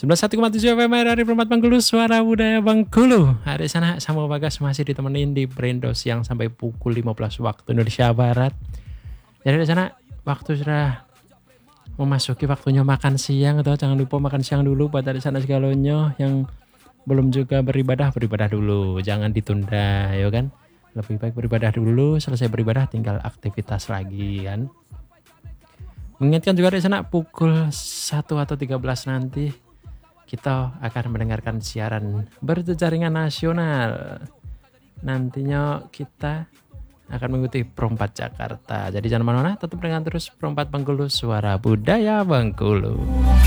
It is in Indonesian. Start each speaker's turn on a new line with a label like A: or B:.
A: 91,7 FM dari Perempat Bengkulu, Suara Budaya Bengkulu. Hari sana sama Bagas masih ditemenin di Brendo siang sampai pukul 15 waktu Indonesia Barat. Jadi di sana waktu sudah memasuki waktunya makan siang, atau jangan lupa makan siang dulu buat dari sana segalanya. Yang belum juga beribadah dulu, jangan ditunda, ya kan? Lebih baik beribadah dulu, selesai beribadah tinggal aktivitas lagi kan. Mengingatkan juga di sana pukul 1 atau 13 nanti kita akan mendengarkan siaran berjejaringan nasional. Nantinya kita akan mengikuti Perempat Jakarta. Jadi jangan mana-mana, tetap dengan terus Perempat Bengkulu, Suara Budaya Bengkulu.